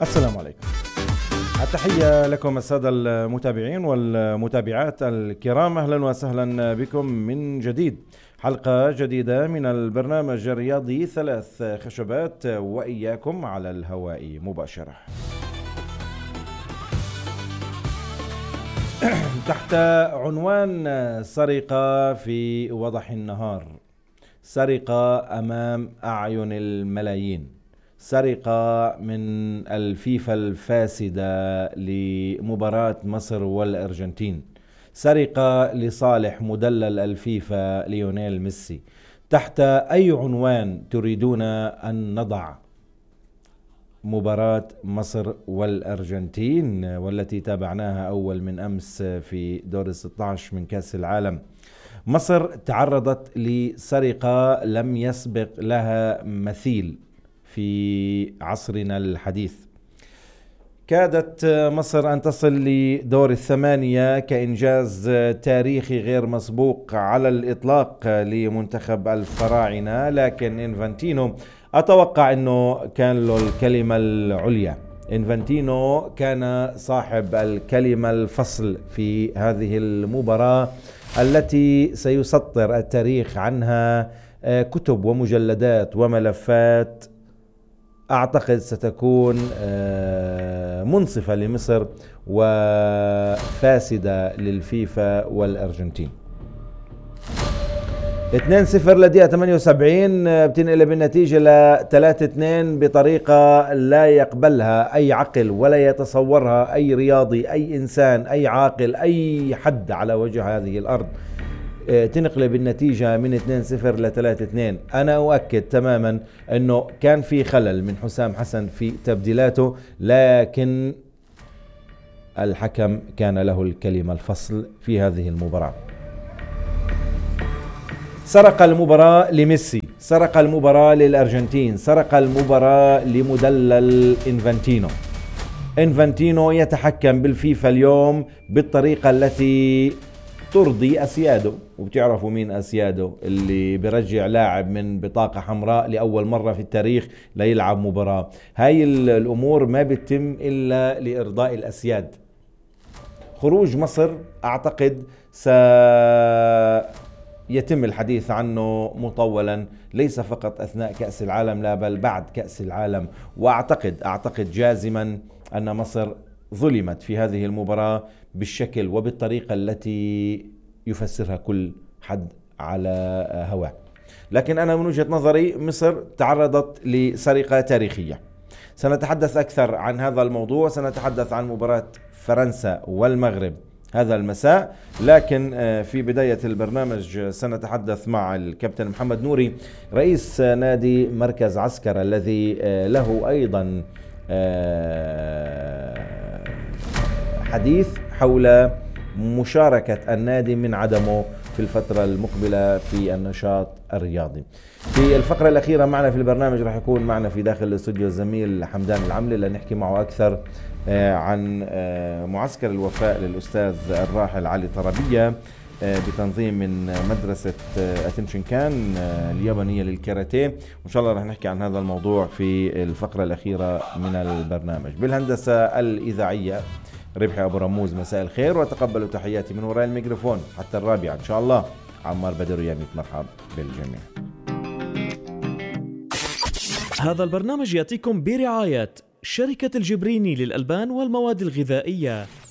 السلام عليكم. التحية لكم السادة المتابعين والمتابعات الكرام، أهلا وسهلا بكم من جديد، حلقة جديدة من البرنامج الرياضي ثلاث خشبات وإياكم على الهواء مباشرة. تحت عنوان سرقة في وضح النهار، سرقة أمام أعين الملايين، سرقة من الفيفا الفاسدة لمباراة مصر والأرجنتين، سرقة لصالح مدلل الفيفا ليونيل ميسي. تحت أي عنوان تريدون أن نضع مباراة مصر والأرجنتين والتي تابعناها أول من أمس في دور 16 من كأس العالم؟ مصر تعرضت لسرقة لم يسبق لها مثيل في عصرنا الحديث. كادت مصر أن تصل لدور الثمانية كإنجاز تاريخي غير مسبوق على الإطلاق لمنتخب الفراعنة، لكن إنفانتينو أتوقع أنه كان له الكلمة العليا. إنفانتينو كان صاحب الكلمة الفصل في هذه المباراة التي سيسطر التاريخ عنها كتب ومجلدات وملفات أعتقد ستكون منصفة لمصر وفاسدة للفيفا والأرجنتين. 2-0 لدقيقة 78 بتنقل بالنتيجة ل 3-2 بطريقة لا يقبلها أي عقل ولا يتصورها أي رياضي، أي إنسان، أي عاقل، أي حد على وجه هذه الأرض. تنقلب النتيجة من 2-0 ل 3-2. أنا أؤكد تماما أنه كان في خلل من حسام حسن في تبديلاته، لكن الحكم كان له الكلمة الفصل في هذه المباراة. سرق المباراة لميسي، سرق المباراة للأرجنتين، سرق المباراة لمدلل إنفانتينو. إنفانتينو يتحكم بالفيفا اليوم بالطريقة التي ترضي أسياده، وبتعرفوا مين أسياده، اللي برجع لاعب من بطاقة حمراء لأول مرة في التاريخ ليلعب مباراة. هاي الأمور ما بتتم إلا لإرضاء الأسياد. خروج مصر أعتقد سيتم الحديث عنه مطولا، ليس فقط أثناء كأس العالم، لا بل بعد كأس العالم. وأعتقد جازما أن مصر ظلمت في هذه المباراة بالشكل وبالطريقة التي يفسرها كل حد على هواه. لكن أنا من وجهة نظري مصر تعرضت لسرقة تاريخية. سنتحدث أكثر عن هذا الموضوع، سنتحدث عن مباراة فرنسا والمغرب هذا المساء، لكن في بداية البرنامج سنتحدث مع الكابتن محمد نوري رئيس نادي مركز عسكر الذي له أيضا حديث حول مشاركة النادي من عدمه في الفترة المقبلة في النشاط الرياضي. في الفقرة الأخيرة معنا في البرنامج راح يكون معنا في داخل الاستوديو الزميل حمدان العملي لنحكي معه أكثر عن معسكر الوفاء للأستاذ الراحل علي طرابية بتنظيم من مدرسة أتنشن كان اليابانية للكاراتيه، وإن شاء الله رح نحكي عن هذا الموضوع في الفقرة الأخيرة من البرنامج. بالهندسة الإذاعية ربحي أبو رموز، مساء الخير وتقبلوا تحياتي من وراء الميكروفون حتى الرابعة إن شاء الله. عمار بدر ياميت، مرحب بالجميع. هذا البرنامج يأتيكم برعاية شركة الجبريني للألبان والمواد الغذائية.